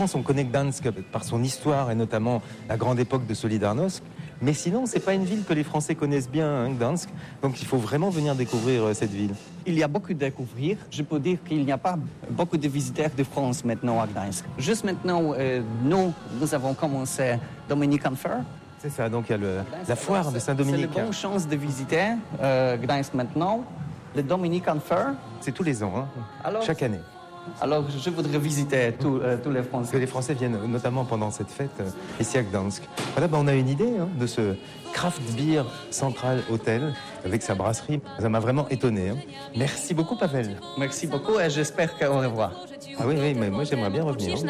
On connaît Gdansk par son histoire et notamment la grande époque de Solidarnosc. Mais sinon, c'est pas une ville que les Français connaissent bien, hein, Gdansk. Donc il faut vraiment venir découvrir cette ville. Il y a beaucoup à découvrir. Je peux dire qu'il n'y a pas beaucoup de visiteurs de France maintenant à Gdansk. Juste maintenant, nous avons commencé Dominican Fair. C'est ça, donc il y a la foire de Saint-Dominique. C'est une bonne chance de visiter Gdansk maintenant. Le Dominican Fair. C'est tous les ans, hein, chaque année. Alors, je voudrais visiter tous les Français. Parce que les Français viennent notamment pendant cette fête ici à Gdansk. Voilà, on a une idée de ce Craft Beer Central Hotel avec sa brasserie. Ça m'a vraiment étonné. Hein. Merci beaucoup, Pavel. Merci beaucoup et j'espère qu'au revoir. Ah oui, mais moi j'aimerais bien revenir.